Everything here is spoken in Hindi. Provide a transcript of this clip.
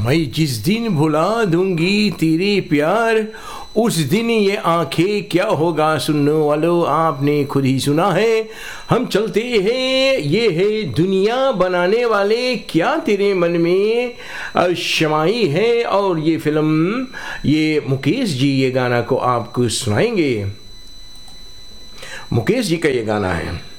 मैं जिस दिन भुला दूंगी तेरे प्यार, उस दिन ये आंखें क्या होगा सुनने वालों, आपने खुद ही सुना है। हम चलते हैं, ये है दुनिया बनाने वाले, क्या तेरे मन में शमाई है। और ये फिल्म, ये मुकेश जी ये गाना को आपको सुनाएंगे। मुकेश जी का ये गाना है।